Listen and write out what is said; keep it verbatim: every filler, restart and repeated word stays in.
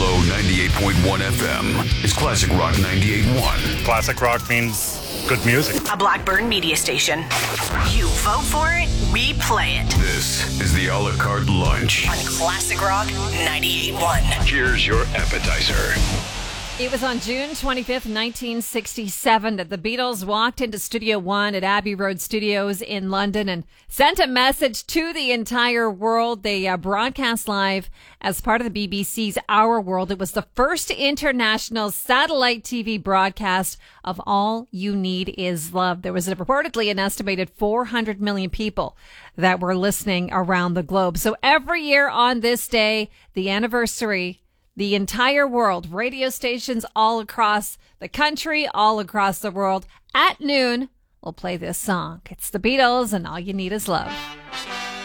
Glow ninety-eight point one F M is Classic Rock ninety-eight point one. Classic rock means good music. A Blackburn media station. You vote for it, we play it. This is the a la carte lunch On Classic Rock ninety-eight point one. Here's your appetizer. It was on June twenty-fifth, nineteen sixty-seven that the Beatles walked into Studio One at Abbey Road Studios in London and sent a message to the entire world. They uh, broadcast live as part of the B B C's Our World. It was the first international satellite T V broadcast of All You Need Is Love. There was reportedly an estimated four hundred million people that were listening around the globe. So every year on this day, the anniversary, the entire world, radio stations all across the country, all across the world, at noon, will play this song. It's the Beatles, and All You Need Is Love.